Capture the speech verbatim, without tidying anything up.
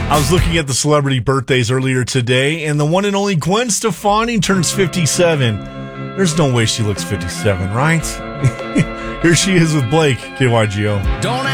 I was looking at the celebrity birthdays earlier today, and the one and only Gwen Stefani turns fifty-seven. There's no way she looks fifty-seven, right? Here she is with Blake, K Y G O. Don't